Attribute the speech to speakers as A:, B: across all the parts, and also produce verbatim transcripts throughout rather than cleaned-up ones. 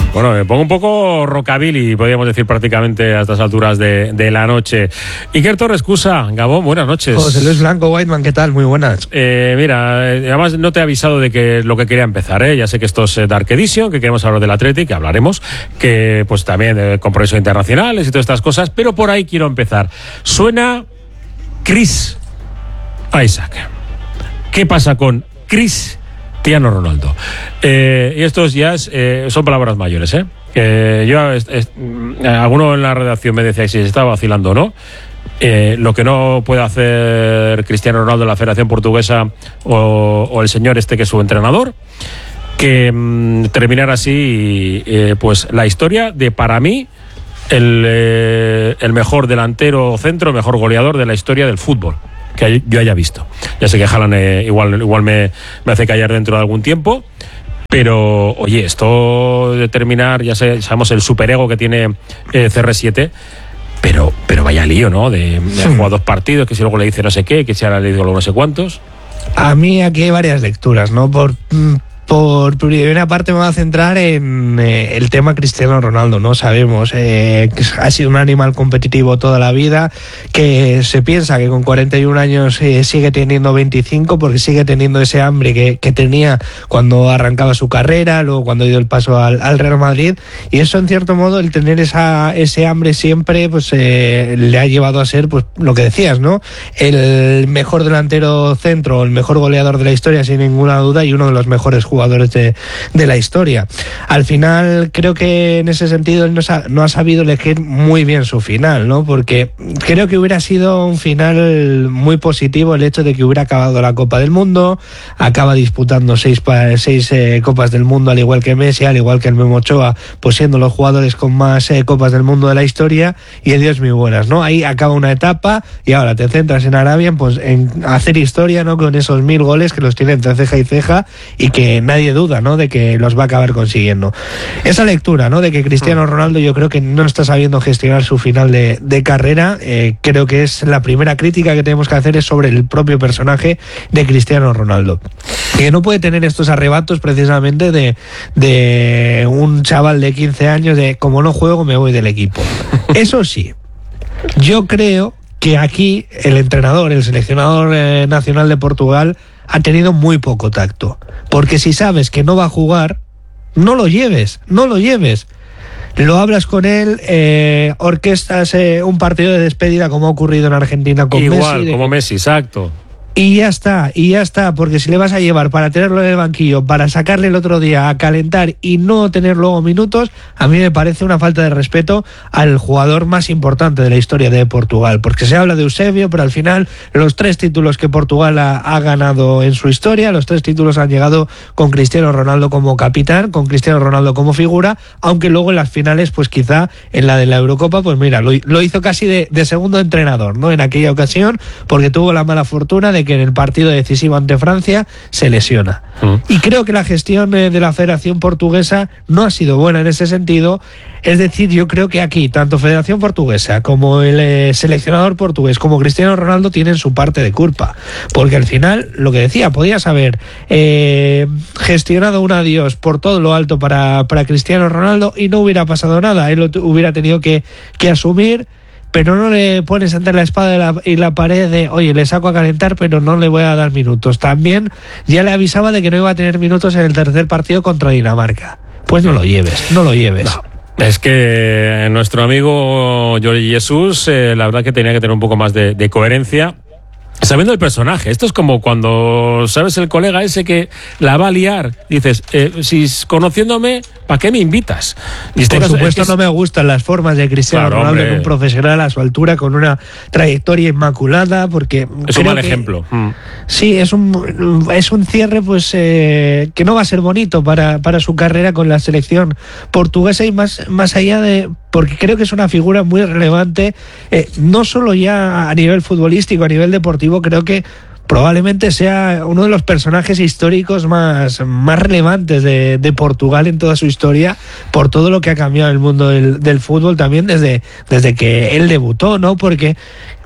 A: Bueno, me pongo un poco rockabilly, podríamos decir prácticamente a estas alturas de, de la noche. Iker Torres Cusa, Gabón, buenas noches.
B: José Luis Blanco, Whiteman, ¿qué tal? Muy buenas.
A: Eh, mira, además no te he avisado de que lo que quería empezar, ¿eh? Ya sé que esto es Dark Edition, que queremos hablar del Athletic, que hablaremos, que pues también de compromisos internacionales y todas estas cosas, pero por ahí quiero empezar. Suena Chris Isaac. ¿Qué pasa con Chris Cristiano Ronaldo? Eh, y estos ya es, eh, son palabras mayores, ¿eh? Que yo, es, es, alguno en la redacción me decía si se estaba vacilando o no. Eh, lo que no puede hacer Cristiano Ronaldo en la Federación Portuguesa o, o el señor este que es su entrenador, que mm, terminar así eh, pues la historia de, para mí, el, eh, el mejor delantero centro, el mejor goleador de la historia del fútbol que yo haya visto. Ya sé que Haaland eh, igual, igual me, me hace callar dentro de algún tiempo, pero oye, esto de terminar, ya sé, sabemos el superego que tiene eh, C R siete, pero, pero vaya lío, ¿no? De, de
B: Hmm.
A: jugar dos partidos, que si luego le dice no sé qué, que si ahora le digo no sé cuántos.
B: A mí aquí hay varias lecturas, ¿no? Por, por primera parte me voy a centrar en eh, el tema Cristiano Ronaldo, ¿no? Sabemos eh, que ha sido un animal competitivo toda la vida, que se piensa que con cuarenta y un años eh, sigue teniendo veinticinco, porque sigue teniendo ese hambre que, que tenía cuando arrancaba su carrera, luego cuando dio el paso al, al Real Madrid, y eso en cierto modo, el tener esa, ese hambre siempre, pues eh, le ha llevado a ser, pues lo que decías, ¿no? El mejor delantero centro, el mejor goleador de la historia sin ninguna duda, y uno de los mejores jugadores jugadores de, de la historia. Al final creo que en ese sentido él no, sa- no ha sabido elegir muy bien su final, ¿no? Porque creo que hubiera sido un final muy positivo el hecho de que hubiera acabado la Copa del Mundo, acaba disputando seis, pa- seis eh, Copas del Mundo, al igual que Messi, al igual que el Memo Ochoa, pues siendo los jugadores con más eh, Copas del Mundo de la historia, y adiós muy buenas, ¿no? Ahí acaba una etapa y ahora te centras en Arabia, pues en hacer historia, ¿no? Con esos mil goles que los tiene entre ceja y ceja y que nadie duda, ¿no? De que los va a acabar consiguiendo. Esa lectura, ¿no? De que Cristiano Ronaldo yo creo que no está sabiendo gestionar su final de, de carrera, eh, creo que es la primera crítica que tenemos que hacer es sobre el propio personaje de Cristiano Ronaldo. Que no puede tener estos arrebatos precisamente de, de un chaval de quince años de como no juego me voy del equipo. Eso sí, yo creo que aquí el entrenador, el seleccionador eh, nacional de Portugal ha tenido muy poco tacto, porque si sabes que no va a jugar, no lo lleves, no lo lleves. Lo hablas con él, eh, orquestas eh, un partido de despedida como ha ocurrido en Argentina con
A: Igual,
B: Messi. de
A: como
B: que-
A: Messi, exacto.
B: Y ya está, y ya está, porque si le vas a llevar para tenerlo en el banquillo, para sacarle el otro día a calentar y no tener luego minutos, a mí me parece una falta de respeto al jugador más importante de la historia de Portugal, porque se habla de Eusebio, pero al final los tres títulos que Portugal ha, ha ganado en su historia, los tres títulos han llegado con Cristiano Ronaldo como capitán, con Cristiano Ronaldo como figura, aunque luego en las finales, pues quizá en la de la Eurocopa, pues mira, lo, lo hizo casi de, de segundo entrenador, ¿no? En aquella ocasión, porque tuvo la mala fortuna de que en el partido decisivo ante Francia se lesiona.
A: Mm.
B: Y creo que la gestión eh, de la Federación Portuguesa no ha sido buena en ese sentido. Es decir, yo creo que aquí, tanto Federación Portuguesa como el eh, seleccionador portugués, como Cristiano Ronaldo, tienen su parte de culpa. Porque al final, lo que decía, podías haber eh, gestionado un adiós por todo lo alto para, para Cristiano Ronaldo y no hubiera pasado nada. Él lo tu- hubiera tenido que, que asumir, pero no le pones ante la espada y la, y la pared de, oye, le saco a calentar, pero no le voy a dar minutos. También ya le avisaba de que no iba a tener minutos en el tercer partido contra Dinamarca. Pues no lo lleves, no lo lleves.
A: No. Es que nuestro amigo Jorge Jesús, eh, la verdad que tenía que tener un poco más de, de coherencia. Sabiendo el personaje, esto es como cuando sabes el colega ese que la va a liar, dices, eh, si conociéndome, ¿para qué me invitas? Y este
B: Por
A: caso,
B: supuesto
A: es que
B: no me gustan las formas de Cristiano
A: Claro,
B: Ronaldo
A: hombre.
B: en un profesional a su altura con una trayectoria inmaculada, porque
A: es un
B: creo
A: mal
B: que-
A: ejemplo. Mm.
B: Sí, es un es un cierre pues eh, que no va a ser bonito para, para su carrera con la selección portuguesa y más, más allá de, porque creo que es una figura muy relevante, eh, no solo ya a nivel futbolístico, a nivel deportivo, creo que probablemente sea uno de los personajes históricos más, más relevantes de, de Portugal en toda su historia, por todo lo que ha cambiado el mundo del, del fútbol también desde, desde que él debutó, ¿no? Porque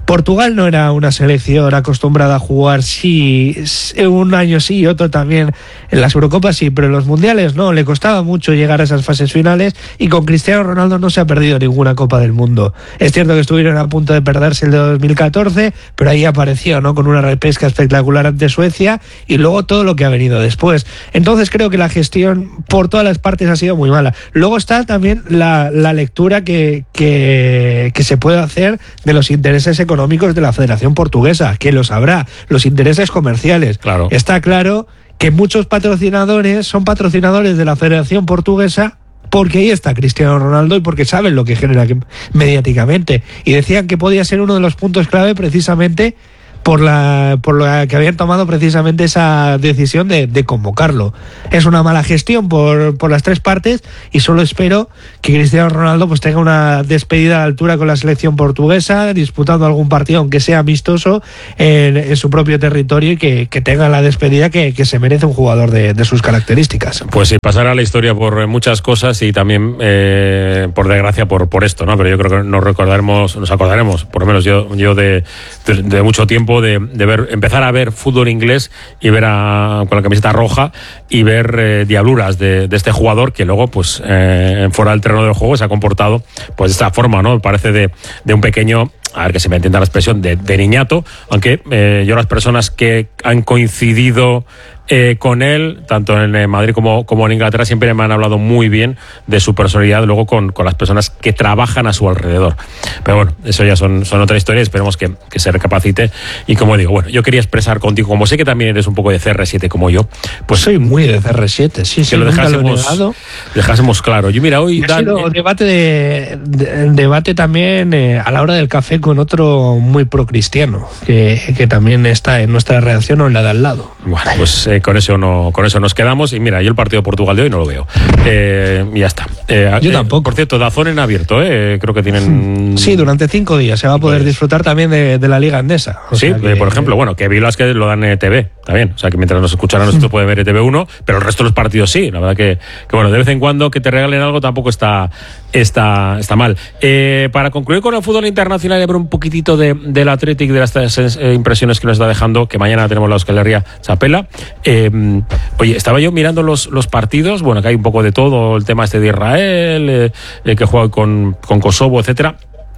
B: Portugal no era una selección acostumbrada a jugar sí, un año sí y otro también. En las Eurocopas sí, pero en los mundiales no, le costaba mucho llegar a esas fases finales, y con Cristiano Ronaldo no se ha perdido ninguna Copa del Mundo. Es cierto que estuvieron a punto de perderse el de dos mil catorce, pero ahí apareció, ¿no?, con una repesca espectacular ante Suecia, y luego todo lo que ha venido después. Entonces creo que la gestión por todas las partes ha sido muy mala. Luego está también la, la lectura que, que, que se puede hacer de los intereses económicos de la Federación Portuguesa, que lo sabrá, los intereses comerciales.
A: Claro.
B: Está claro que muchos patrocinadores son patrocinadores de la Federación Portuguesa porque ahí está Cristiano Ronaldo y porque saben lo que genera mediáticamente. Y decían que podía ser uno de los puntos clave precisamente por la por la que habían tomado precisamente esa decisión de, de convocarlo. Es una mala gestión por, por las tres partes, y solo espero que Cristiano Ronaldo pues tenga una despedida a la altura con la selección portuguesa, disputando algún partido aunque sea amistoso en, en su propio territorio, y que, que tenga la despedida que, que se merece un jugador de, de sus características.
A: Pues sí, pasará la historia por muchas cosas, y también eh, por desgracia por, por esto, ¿no? Pero yo creo que nos recordaremos, nos acordaremos, por lo menos yo, yo de, de, de mucho tiempo De, de ver, empezar a ver fútbol inglés y ver a, con la camiseta roja, y ver eh, diabluras de, de este jugador que luego pues eh, fuera del terreno del juego se ha comportado pues de esta forma, ¿no? Parece de, de un pequeño, a ver que se me entienda la expresión, de, de niñato, aunque eh, yo las personas que han coincidido eh, con él, tanto en eh, Madrid como, como en Inglaterra, siempre me han hablado muy bien de su personalidad luego con, con las personas que trabajan a su alrededor. Pero bueno, eso ya son, son otra historia, esperemos que, que se recapacite. Y como digo, bueno, yo quería expresar contigo, como sé que también eres un poco de C R siete como yo, pues
B: soy muy de C R siete, sí,
A: que
B: sí,
A: lo
B: nunca
A: dejásemos,
B: lo he
A: dejásemos claro. Yo mira, hoy
B: ha
A: Dan,
B: sido
A: eh,
B: debate de, de- debate también eh, a la hora del café con otro muy pro cristiano, que, que también está en nuestra redacción o en la de al lado.
A: bueno, pues eh, con eso no, con eso nos quedamos. Y mira, yo el partido de Portugal de hoy no lo veo. Eh, y ya está. Eh,
B: Yo
A: eh,
B: tampoco.
A: Por cierto, Dazón en abierto, eh, creo que tienen.
B: Sí, durante cinco días se va a poder
A: Pues-
B: disfrutar también de, de la Liga Andesa. O
A: Sí,
B: sea que-
A: eh, por ejemplo, bueno, que Vilas que lo dan en T V, también. O sea, que mientras nos escuchan a nosotros puede ver T V uno, pero el resto de los partidos sí. La verdad que, que bueno, de vez en cuando que te regalen algo tampoco está, está, está mal. Eh, para concluir con el fútbol internacional y ver un poquitito de, del Athletic, de las eh, impresiones que nos está dejando, que mañana tenemos la Euskal Herria Chapela. Eh, oye, estaba yo mirando los, los partidos, bueno, que hay un poco de todo, el tema este de Israel, eh, eh, que juega con, con Kosovo, etcétera.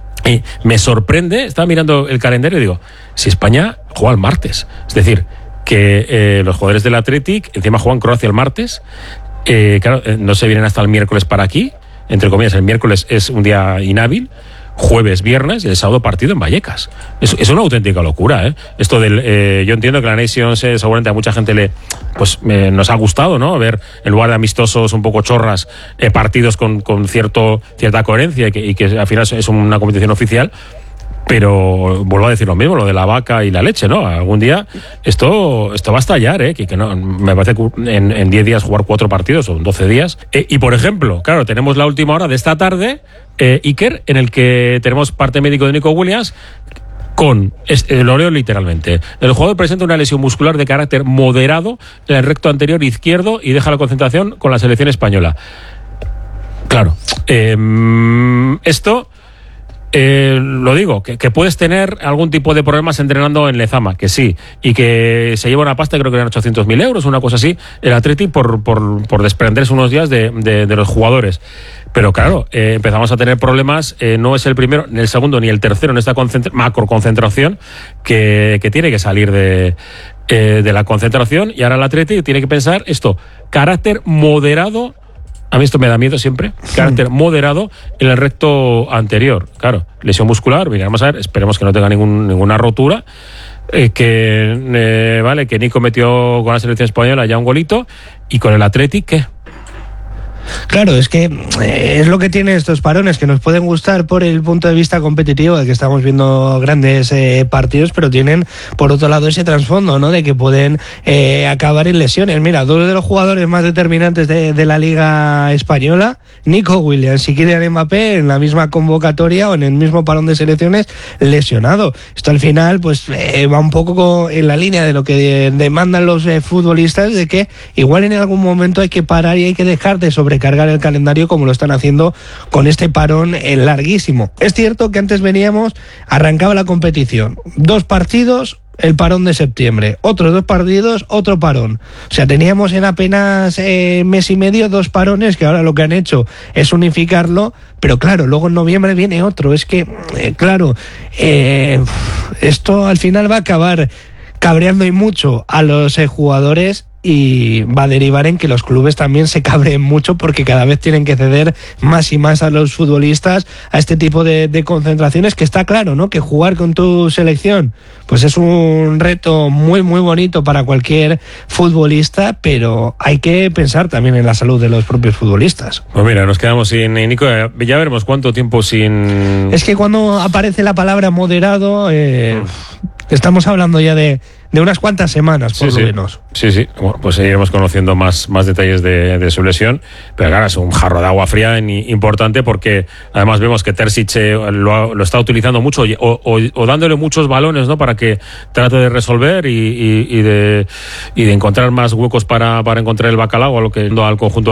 A: Y me sorprende, estaba mirando el calendario y digo, si España juega el martes, es decir, que eh, los jugadores del Athletic encima juegan Croacia el martes, eh, claro, eh, no se vienen hasta el miércoles para aquí, entre comillas, el miércoles es un día inhábil, jueves, viernes y el sábado partido en Vallecas. Es, es una auténtica locura, ¿eh? Esto del, eh, yo entiendo que la Nations eh, seguramente a mucha gente le, pues eh, nos ha gustado, ¿no? Ver en lugar de amistosos un poco chorras, eh, partidos con, con cierto, cierta coherencia y que, y que al final es una competición oficial. Pero vuelvo a decir lo mismo, lo de la vaca y la leche, ¿no? Algún día esto esto va a estallar, ¿eh? Que, que no, me parece que en, en diez días jugar cuatro partidos o en doce días. Eh, y por ejemplo, claro, tenemos la última hora de esta tarde, eh, Iker, en el que tenemos parte médico de Nico Williams. Con, eh, lo leo literalmente, el jugador presenta una lesión muscular de carácter moderado en el recto anterior izquierdo y deja la concentración con la selección española. Claro, eh, esto... Eh, lo digo, que, que puedes tener algún tipo de problemas entrenando en Lezama, que sí, y que se lleva una pasta, creo que eran ochocientos mil euros, una cosa así, el Athletic por, por, por desprenderse unos días de, de, de los jugadores. Pero claro, eh, empezamos a tener problemas, eh, no es el primero, ni el segundo, ni el tercero en esta concentra- macro concentración que, que tiene que salir de, eh, de la concentración, y ahora el Athletic tiene que pensar esto, carácter moderado. A mí esto me da miedo siempre, carácter moderado en el recto anterior. Claro, lesión muscular, vamos a ver, esperemos que no tenga ningún, ninguna rotura. Eh, que eh, vale, que Nico metió con la selección española ya un golito, y con el Athletic, ¿qué?
B: Claro, es que eh, es lo que tienen estos parones, que nos pueden gustar por el punto de vista competitivo, de que estamos viendo grandes eh, partidos, pero tienen por otro lado ese trasfondo, ¿no? De que pueden eh, acabar en lesiones. Mira, dos de los jugadores más determinantes de, de la Liga Española, Nico Williams y Kylian Mbappé, en la misma convocatoria o en el mismo parón de selecciones, lesionado. Esto al final pues eh, va un poco con, en la línea de lo que de, demandan los eh, futbolistas, de que igual en algún momento hay que parar y hay que dejar de sobrecargar alargar el calendario como lo están haciendo con este parón larguísimo. Es cierto que antes veníamos, arrancaba la competición, dos partidos, el parón de septiembre, otros dos partidos, otro parón. O sea, teníamos en apenas eh, mes y medio dos parones que ahora lo que han hecho es unificarlo, pero claro, luego en noviembre viene otro. Es que, eh, claro, eh, esto al final va a acabar cabreando y mucho a los eh, jugadores, y va a derivar en que los clubes también se cabreen mucho porque cada vez tienen que ceder más y más a los futbolistas a este tipo de, de concentraciones, que está claro, ¿no? Que jugar con tu selección pues es un reto muy muy bonito para cualquier futbolista, pero hay que pensar también en la salud de los propios futbolistas.
A: Pues mira, nos quedamos sin Nico, ya veremos cuánto tiempo sin...
B: Es que cuando aparece la palabra moderado, eh, estamos hablando ya de de unas cuantas semanas, por
A: sí,
B: lo
A: sí.
B: menos.
A: Sí, sí. Bueno, pues seguiremos conociendo más, más detalles de, de su lesión. Pero claro, es un jarro de agua fría importante, porque además vemos que Terzic lo, lo está utilizando mucho, o, o, o dándole muchos balones, ¿no? Para que trate de resolver y, y, y, de, y de encontrar más huecos para, para encontrar el bacalao a lo que al conjunto